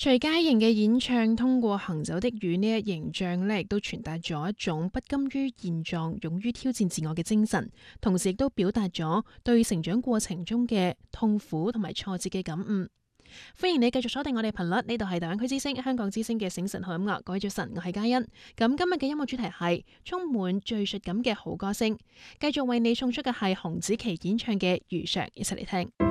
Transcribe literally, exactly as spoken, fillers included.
徐佳瑩嘅演唱通過行走的雨呢一形象呢，亦都傳達咗一種不甘於現狀、勇於挑戰自我嘅精神，同時亦都表達咗對成長過程中嘅痛苦同埋挫折嘅感悟。歡迎你繼續鎖定我哋頻率，呢度係大灣區之聲、香港之聲嘅醒晨好音樂。各位早晨，我係嘉欣。咁今日嘅音樂主題係充滿敘述感嘅好歌聲，繼續為你送出嘅係洪子琪演唱嘅《如常》，一齊嚟聽。